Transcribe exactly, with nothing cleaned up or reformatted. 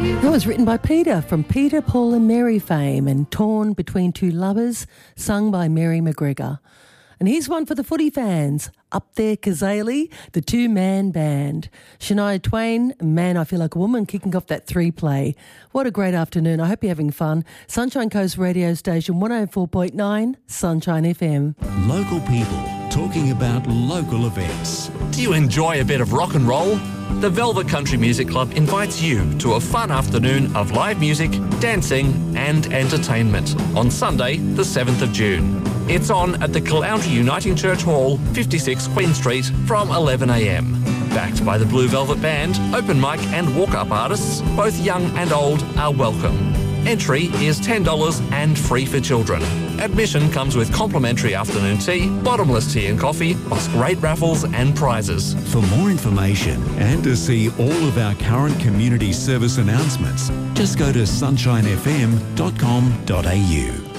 That was written by Peter from Peter, Paul and Mary fame and Torn Between Two Lovers, sung by Mary McGregor. And here's one for the footy fans. Up There Kazali, the two-man band. Shania Twain, Man I Feel Like a Woman, kicking off that three-play. What a great afternoon. I hope you're having fun. Sunshine Coast radio station one oh four point nine, Sunshine F M. Local people talking about local events. Do you enjoy a bit of rock and roll? The Velvet Country Music Club invites you to a fun afternoon of live music, dancing and entertainment on Sunday, the seventh of June. It's on at the Caloundra Uniting Church Hall, fifty-six Queen Street from eleven a m. Backed by the Blue Velvet Band, open mic and walk-up artists, both young and old, are welcome. Entry is ten dollars and free for children. Admission comes with complimentary afternoon tea, bottomless tea and coffee, plus great raffles and prizes. For more information and to see all of our current community service announcements, just go to sunshine f m dot com dot a u.